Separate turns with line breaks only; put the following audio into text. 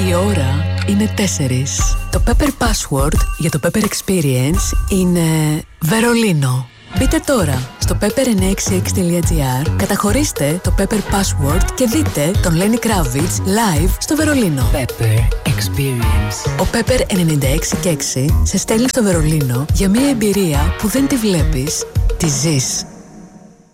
Η ώρα είναι 4. Το Pepper Password για το Pepper Experience είναι Βερολίνο. Μπείτε τώρα στο pepper966.gr, καταχωρήστε το Pepper Password και δείτε τον Lenny Kravitz live στο Βερολίνο.
Pepper Experience.
Ο Pepper 96,6 σε στέλνει στο Βερολίνο για μια εμπειρία που δεν τη βλέπεις, τη ζεις.